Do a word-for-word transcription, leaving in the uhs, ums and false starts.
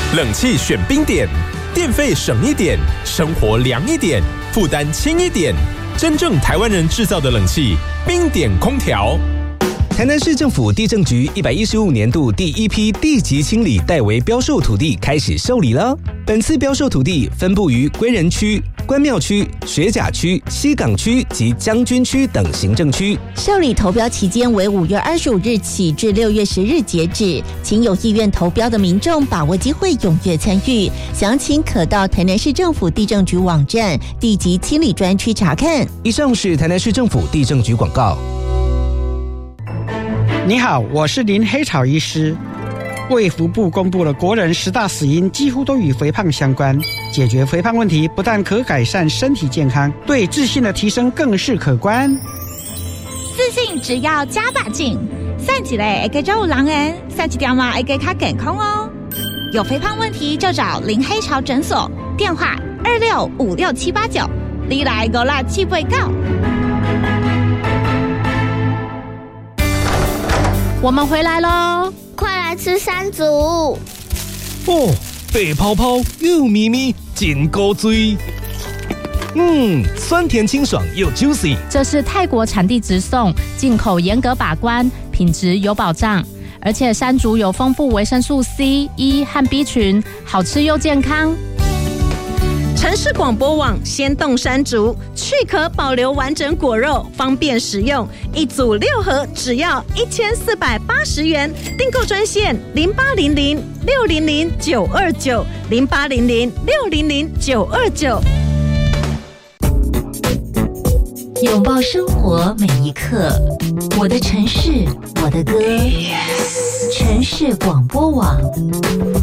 冷气选冰点，电费省一点，生活凉一点，负担轻一点。真正台湾人制造的冷气，冰点空调。 台南市政府地政局一百一十五年度第一批地级清理代为标售土地开始受理了。本次标售土地分布于归仁区、关庙区、学甲区、西港区及将军区等行政区。 受理投标期间为五月二十五日起至六月十日截止，请有意愿投标的民众把握机会，踊跃参与。详情可到台南市政府地政局网站地级清理专区查看。 以上是台南市政府地政局广告。 你好，我是林黑草医师。卫福部公布了国人十大死因几乎都与肥胖相关，解决肥胖问题不但可改善身体健康，对自信的提升更是可观。 自信只要加把劲，散起来会给肉狼人，散起条嘛会给他健康哦。有肥胖问题就找林黑潮诊所，电话二六五六七八九，你来我啦七八九。 我们回来喽， 快来吃山竹！ 哦，白泡泡又咪咪，真高追。嗯，酸甜清爽又 juicy。 这是泰国产地直送，进口严格把关，品质有保障。而且山竹有丰富维生素 C、E 和 B 群，好吃又健康。 城市广播网鲜冻山竹，去壳保留完整果肉，方便食用。一组六盒，只要一千四百八十元。订购专线零八零零六零零九二九零八零零六零零九二九。 拥抱生活每一刻，我的城市，我的歌。城市广播网。